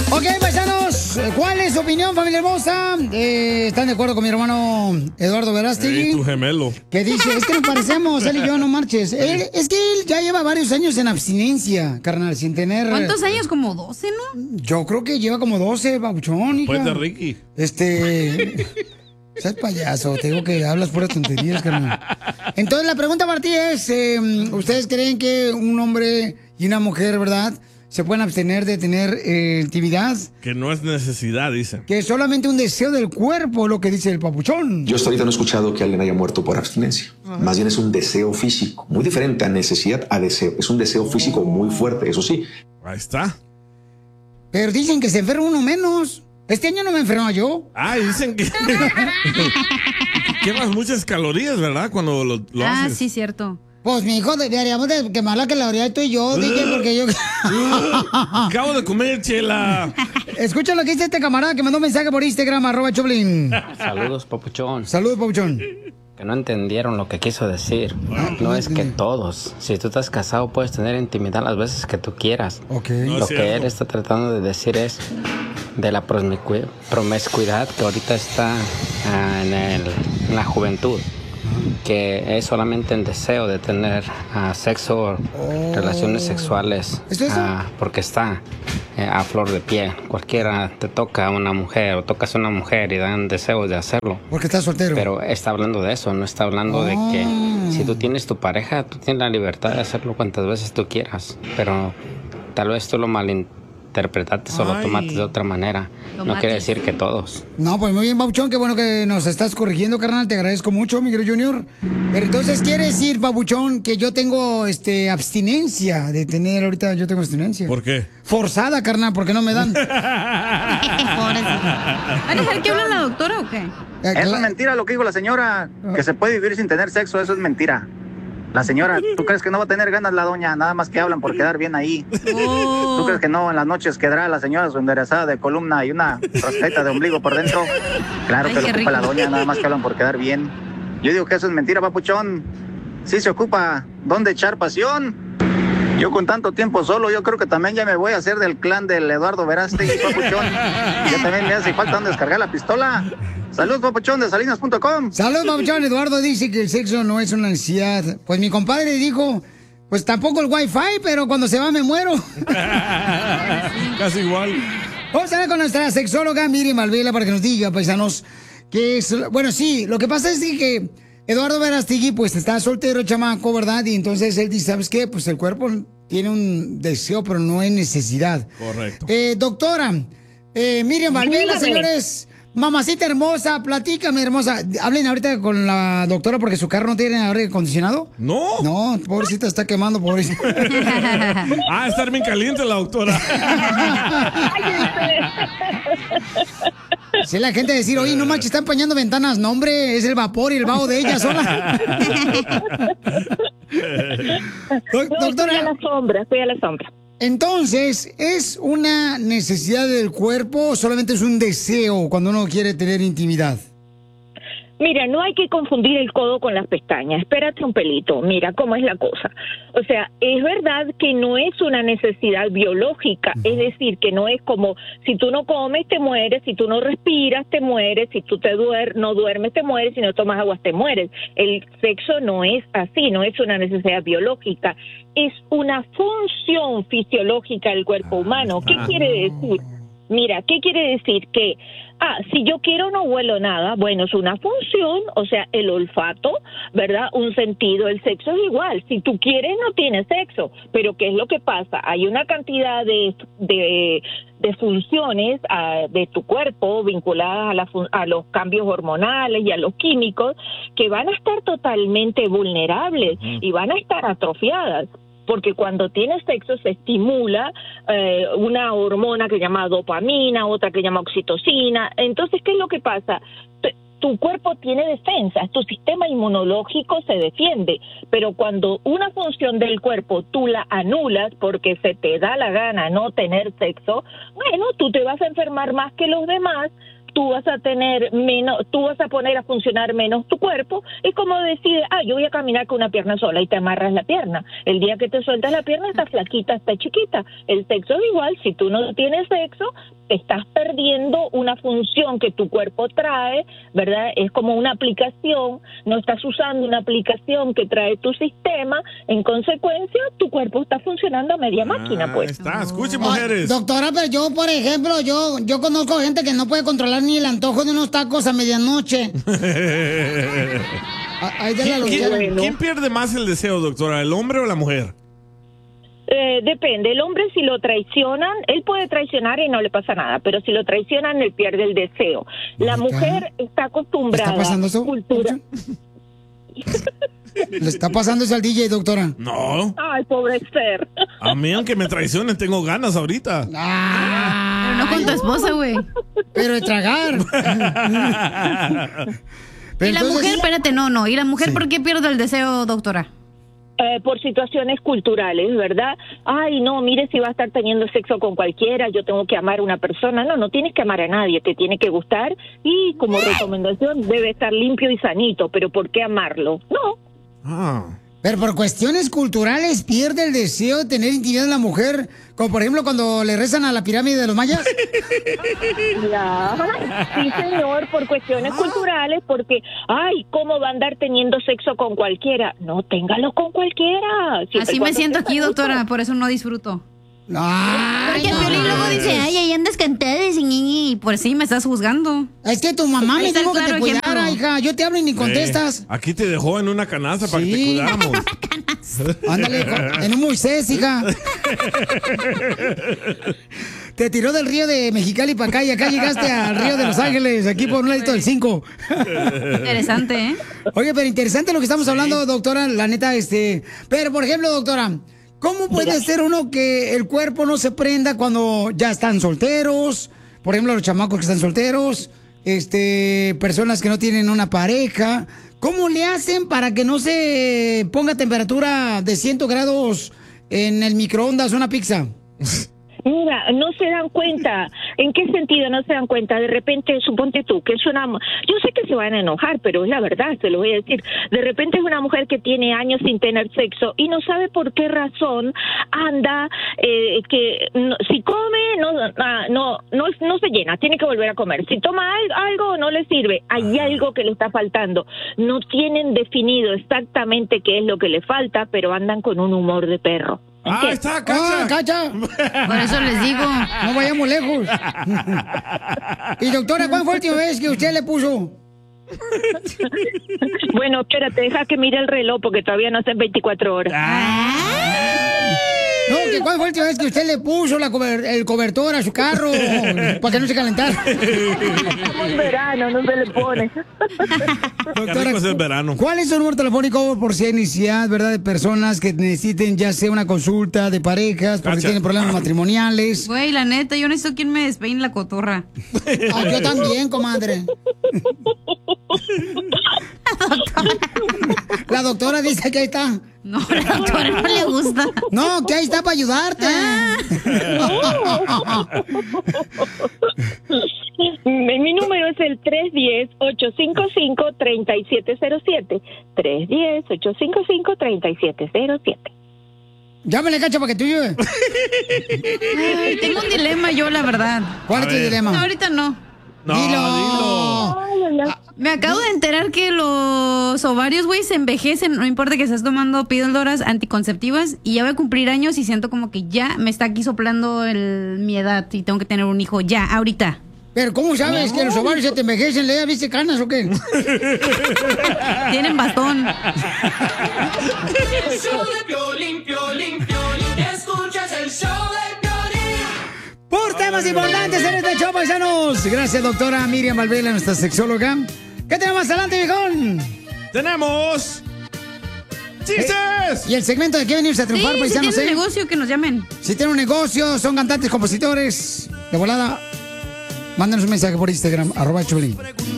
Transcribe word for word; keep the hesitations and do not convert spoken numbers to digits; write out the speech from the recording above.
Ok, paisanos, ¿cuál es su opinión, familia hermosa? Eh, ¿Están de acuerdo con mi hermano Eduardo Verástegui? Hey, tu gemelo. Que dice, es que nos parecemos, él y yo, no marches. Él, es que él ya lleva varios años en abstinencia, carnal, sin tener... ¿Cuántos años? Como doce, ¿no? Yo creo que lleva como doce, babuchón. Pues de Ricky. Este... Seas payaso, te digo que hablas puras tonterías, carnal. Entonces la pregunta para ti es, eh, ¿ustedes creen que un hombre y una mujer, verdad, se pueden abstener de tener eh, intimidad? Que no es necesidad, dicen. Que es solamente un deseo del cuerpo, lo que dice el papuchón. Yo hasta ahorita no he escuchado que alguien haya muerto por abstinencia. Ajá. Más bien es un deseo físico, muy diferente a necesidad a deseo. Es un deseo físico muy fuerte, eso sí. Ahí está. Pero dicen que se enferma uno menos. Este año no me enfermo yo. Ah, dicen que quemas muchas calorías, ¿verdad? Cuando lo, lo ah, haces. Ah, sí, cierto. Pues, mi hijo, deberíamos de quemar la caloría tú y yo, dije, porque yo... Acabo de comer, chela. Escucha lo que dice este camarada que mandó un mensaje por Instagram, arroba Choplin. Saludos, papuchón. Saludos, papuchón. Que no entendieron lo que quiso decir. No es que todos. Si tú estás casado, puedes tener intimidad las veces que tú quieras. Okay. No lo que él está tratando de decir es de la promiscu- promiscuidad que ahorita está uh, en, el, en la juventud. Que es solamente el deseo de tener uh, sexo, oh. relaciones sexuales, ¿Es eso? Uh, porque está uh, a flor de piel. Cualquiera te toca a una mujer o tocas a una mujer y dan deseos de hacerlo. Porque estás soltero. Pero está hablando de eso, no está hablando oh. de que si tú tienes tu pareja, tú tienes la libertad de hacerlo cuantas veces tú quieras. Pero tal vez tú lo malinterpretaste o lo tomaste de otra manera. No quiere decir que todos. No, pues muy bien, Babuchón, qué bueno que nos estás corrigiendo, carnal, te agradezco mucho, mi querido Junior. Pero entonces quiere decir, Babuchón, que yo tengo este abstinencia de tener, ahorita yo tengo abstinencia. ¿Por qué? Forzada, carnal, porque no me dan. ¿Van a dejar que hable la doctora o qué? Eso es mentira lo que dijo la señora, que se puede vivir sin tener sexo, eso es mentira. La señora, ¿tú crees que no va a tener ganas la doña? Nada más que hablan por quedar bien ahí. Oh. ¿Tú crees que no? En las noches quedará la señora su enderezada de columna y una rosqueta de ombligo por dentro. Claro Ay, que lo ocupa rico. La doña, nada más que hablan por quedar bien. Yo digo que eso es mentira, papuchón. Sí se ocupa dónde echar pasión. Yo con tanto tiempo solo, yo creo que también ya me voy a hacer del clan del Eduardo Verástegui, papuchón. Ya también me hace falta donde descargar la pistola. Saludos, papuchón, de salinas punto com. Saludos, papuchón. Eduardo dice que el sexo no es una necesidad. Pues mi compadre dijo, pues tampoco el wifi, pero cuando se va me muero. Casi igual. Vamos a hablar con nuestra sexóloga Miriam Malvela para que nos diga, paisanos, que es... Bueno, sí, lo que pasa es que Eduardo Verástegui, pues está soltero, chamaco, ¿verdad? Y entonces él dice, ¿sabes qué? Pues el cuerpo tiene un deseo, pero no es necesidad. Correcto. Eh, doctora, eh, Miriam Malvela, señores... Mamacita hermosa, platícame, hermosa. Hablen ahorita con la doctora porque su carro no tiene aire acondicionado. No. No, pobrecita, está quemando, pobrecita. Ah, está bien caliente la doctora. Si la gente decir, oye, no manches, está empañando ventanas. No, hombre, es el vapor y el vaho de ella sola. Do- doctora. Estoy a la sombra, estoy a la sombra. Entonces, ¿es una necesidad del cuerpo o solamente es un deseo cuando uno quiere tener intimidad? Mira, no hay que confundir el codo con las pestañas. Espérate un pelito. Mira cómo es la cosa. O sea, es verdad que no es una necesidad biológica. Es decir, que no es como si tú no comes, te mueres. Si tú no respiras, te mueres. Si tú te duer no duermes, te mueres. Si no tomas agua, te mueres. El sexo no es así. No es una necesidad biológica. Es una función fisiológica del cuerpo humano. ¿Qué quiere decir? Mira, ¿qué quiere decir? Que, ah, si yo quiero no huelo nada, bueno, es una función, o sea, el olfato, ¿verdad? Un sentido, el sexo es igual. Si tú quieres, no tienes sexo. Pero ¿qué es lo que pasa? Hay una cantidad de, de, de funciones uh, de tu cuerpo vinculadas a, la, a los cambios hormonales y a los químicos que van a estar totalmente vulnerables uh-huh. y van a estar atrofiadas. Porque cuando tienes sexo se estimula eh, una hormona que se llama dopamina, otra que se llama oxitocina. Entonces, ¿qué es lo que pasa? T- tu cuerpo tiene defensas, tu sistema inmunológico se defiende, pero cuando una función del cuerpo tú la anulas porque se te da la gana no tener sexo, bueno, tú te vas a enfermar más que los demás. Tú vas a tener menos, tú vas a poner a funcionar menos tu cuerpo y como decides, ah, yo voy a caminar con una pierna sola y te amarras la pierna. El día que te sueltas la pierna está flaquita, está chiquita. El sexo es igual, si tú no tienes sexo, te estás perdiendo una función que tu cuerpo trae, ¿verdad? Es como una aplicación, no estás usando una aplicación que trae tu sistema, en consecuencia, tu cuerpo está funcionando a media máquina, pues. Está, escuchen, mujeres. Ay, doctora, pero yo, por ejemplo, yo, yo conozco gente que no puede controlar ni el antojo de unos tacos a medianoche. Ahí de la ¿Quién, loquera. quién- quién pierde más el deseo, doctora, el hombre o la mujer? Eh, depende, el hombre si lo traicionan, él puede traicionar y no le pasa nada, pero si lo traicionan, él pierde el deseo. La Acá. mujer está acostumbrada. ¿Está pasando eso? Cultura. ¿Le está pasando eso al D J, doctora? No, Ay, pobre Esther. a mí aunque me traicionen tengo ganas ahorita. Ah, Pero no con tu esposa, güey. pero de tragar. Pero Y la entonces- mujer, espérate, no, no. ¿Y la mujer Sí. por qué pierde el deseo, doctora? Eh, por situaciones culturales, ¿verdad? Ay, no, mire, si va a estar teniendo sexo con cualquiera, yo tengo que amar a una persona. No, no tienes que amar a nadie, te tiene que gustar y como recomendación debe estar limpio y sanito, pero ¿por qué amarlo? No. Ah. Pero por cuestiones culturales pierde el deseo de tener intimidad en la mujer, como por ejemplo cuando le rezan a la pirámide de los mayas. Ya. Sí, señor, por cuestiones culturales, porque, ay, ¿cómo va a andar teniendo sexo con cualquiera? No, téngalo con cualquiera. Siempre y Así me cuando siento esté aquí, sanito. doctora, por eso no disfruto. Ay, Porque el no. Piolín luego dice, ay, ahí andas cantadas y por sí me estás juzgando. Es que tu mamá Ahí me está el dijo que te claro cuidara, ejemplo. hija. Yo te hablo y ni contestas. Eh, aquí te dejó en una canasta para que te Sí. cuidáramos. Ándale, hijo, en un Moisés, hija. Te tiró del río de Mexicali para acá y acá llegaste al río de Los Ángeles, aquí por un ladito del cinco. Interesante, ¿eh? Oye, pero interesante lo que estamos hablando, doctora, la neta, este... Pero, por ejemplo, doctora, ¿cómo puede ser uno que el cuerpo no se prenda cuando ya están solteros? Por ejemplo, los chamacos que están solteros, este, personas que no tienen una pareja. ¿Cómo le hacen para que no se ponga temperatura de cien grados en el microondas una pizza? Mira, no se dan cuenta. ¿En qué sentido no se dan cuenta? De repente, suponte tú, que es una... Yo sé que se van a enojar, pero es la verdad, se lo voy a decir. De repente es una mujer que tiene años sin tener sexo y no sabe por qué razón anda, eh, que no, si come, no, ah, no, no, no se llena, tiene que volver a comer. Si toma al- algo, no le sirve. Hay algo que le está faltando. No tienen definido exactamente qué es lo que le falta, pero andan con un humor de perro. Ah, ahí está, ¡Ah, Cacha. cacha! Por eso les digo. No vayamos lejos. Y doctora, ¿cuándo fue la última vez que usted le puso? Bueno, espérate, deja que mire el reloj porque todavía no hacen veinticuatro horas. No, que cuándo fue la última vez que usted le puso la cober- el cobertor a su carro para que no se calentara. En verano no se le pone. Qué rico es el verano. ¿Cuál es su número telefónico por si hay necesidad, verdad, de personas que necesiten ya sea una consulta de parejas, porque Cacha. tienen problemas matrimoniales? Güey, la neta, yo necesito quien me despeine la cotorra. Ah, yo también, comadre. La doctora dice que ahí está. No, a la doctora no le gusta. No, que ahí está para ayudarte. Mi, mi número es el tres uno cero, ocho cinco cinco, tres siete cero siete. tres uno cero, ocho cinco cinco, tres siete cero siete. Llámale, cacha, para que tú ayude. Ay, tengo un dilema yo, la verdad. ¿Cuál A es tu ver. dilema? No, ahorita no. No, Dilo. dilo. Ay, ay, ay. Me acabo de enterar que los ovarios, güey, se envejecen. No importa que estés tomando píldoras anticonceptivas. Y ya voy a cumplir años y siento como que ya me está aquí soplando el, mi edad y tengo que tener un hijo ya, ahorita. Pero ¿cómo sabes que los ovarios se te envejecen? ¿Le viste canas o qué? Tienen bastón. El show de Piolín, Piolín, Piolín. Escuchas el show de Piolín. Por temas importantes en este show, paisanos. Gracias, doctora Miriam Valvela, nuestra sexóloga. ¿Qué tenemos más adelante, viejón? Tenemos chistes. Y el segmento de qué venirse a Sí, triunfar, si paisanos, tienen ¿eh? negocio, que nos llamen. Si tienen un negocio, son cantantes, compositores, de volada, mándanos un mensaje por Instagram, arroba Choplin.